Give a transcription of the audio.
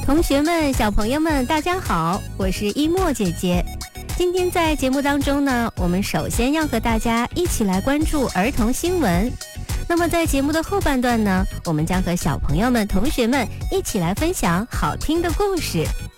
同学们、小朋友们，大家好，我是一墨姐姐。今天在节目当中呢，我们首先要和大家一起来关注儿童新闻。那么在节目的后半段呢，我们将和小朋友们、同学们一起来分享好听的故事。